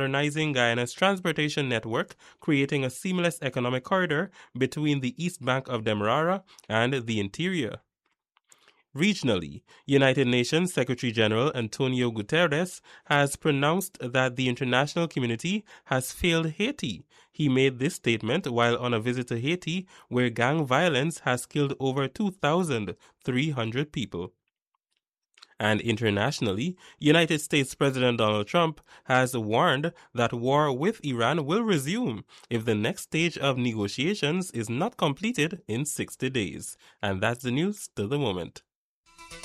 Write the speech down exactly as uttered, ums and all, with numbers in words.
modernizing Guyana's transportation network, creating a seamless economic corridor between the east bank of Demerara and the interior. Regionally, United Nations Secretary-General Antonio Guterres has pronounced that the international community has failed Haiti. He made this statement while on a visit to Haiti, where gang violence has killed over two thousand three hundred people. And internationally, United States President Donald Trump has warned that war with Iran will resume if the next stage of negotiations is not completed in sixty days. And that's the news to the moment.